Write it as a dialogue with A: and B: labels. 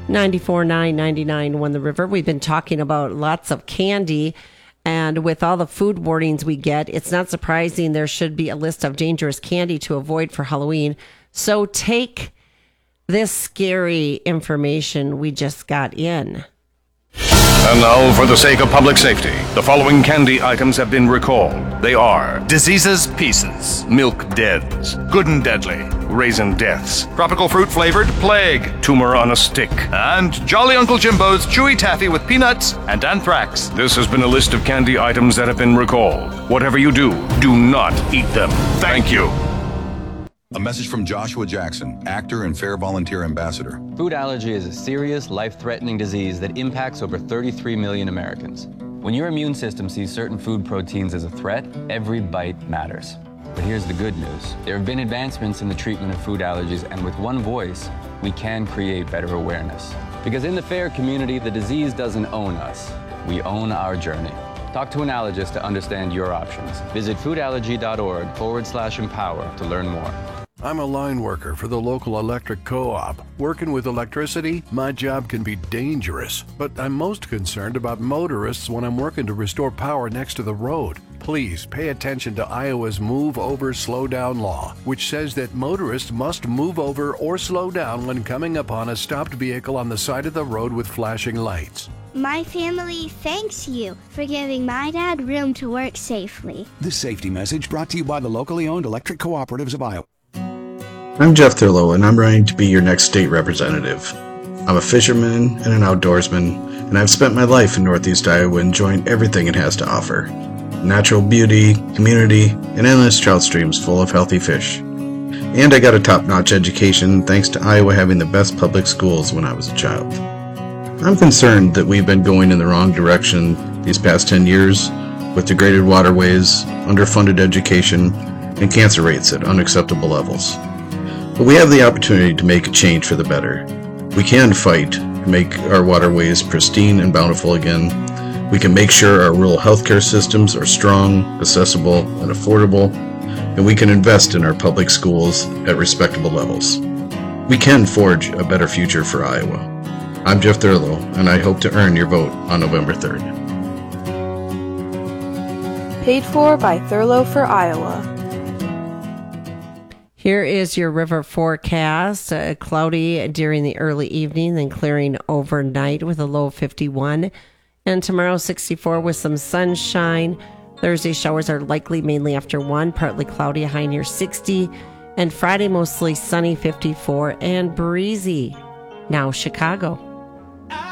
A: 94.9, 99.1 The River. We've been talking about lots of candy, and with all the food warnings we get, it's not surprising there should be a list of dangerous candy to avoid for Halloween. So take this scary information we just got in.
B: And now, for the sake of public safety, the following candy items have been recalled. They are
C: Diseases Pieces,
B: Milk Deads, Good and Deadly, Raisin Deaths, Tropical Fruit Flavored Plague, Tumor on a Stick,
C: and Jolly Uncle Jimbo's Chewy Taffy with Peanuts and Anthrax.
B: This has been a list of candy items that have been recalled. Whatever you do not eat them. Thank you.
D: A message from Joshua Jackson, actor and Fair Volunteer Ambassador.
E: Food allergy is a serious, life-threatening disease that impacts over 33 million Americans. When your immune system sees certain food proteins as a threat, every bite matters. But here's the good news. There have been advancements in the treatment of food allergies, and with one voice, we can create better awareness. Because in the FAIR community, the disease doesn't own us. We own our journey. Talk to an allergist to understand your options. Visit foodallergy.org/empower to learn more.
F: I'm a line worker for the local electric co-op. Working with electricity, my job can be dangerous, but I'm most concerned about motorists when I'm working to restore power next to the road. Please pay attention to Iowa's Move Over, Slow Down law, which says that motorists must move over or slow down when coming upon a stopped vehicle on the side of the road with flashing lights.
G: My family thanks you for giving my dad room to work safely.
H: This safety message brought to you by the locally owned electric cooperatives of Iowa.
I: I'm Jeff Thurlow, and I'm running to be your next state representative. I'm a fisherman and an outdoorsman, and I've spent my life in Northeast Iowa enjoying everything it has to offer. Natural beauty, community, and endless trout streams full of healthy fish. And I got a top-notch education thanks to Iowa having the best public schools when I was a child. I'm concerned that we've been going in the wrong direction these past 10 years with degraded waterways, underfunded education, and cancer rates at unacceptable levels. But we have the opportunity to make a change for the better. We can fight to make our waterways pristine and bountiful again. We can make sure our rural healthcare systems are strong, accessible, and affordable, and we can invest in our public schools at respectable levels. We can forge a better future for Iowa. I'm Jeff Thurlow, and I hope to earn your vote on November 3rd.
J: Paid for by Thurlow for Iowa.
A: Here is your river forecast. Cloudy during the early evening, then clearing overnight with a low of 51. And tomorrow, 64 with some sunshine. Thursday, showers are likely mainly after 1, partly cloudy, a high near 60. And Friday, mostly sunny, 54, and breezy. Now, Chicago.